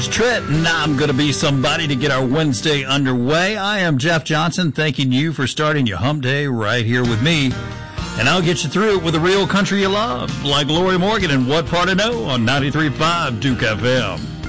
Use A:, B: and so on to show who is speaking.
A: Trenton, I'm going to be somebody to get our Wednesday underway. I am Jeff Johnson, thanking you for starting your hump day right here with me. And I'll get you through it with the real country you love, like Lori Morgan and What Part I Know on 93.5 Duke FM.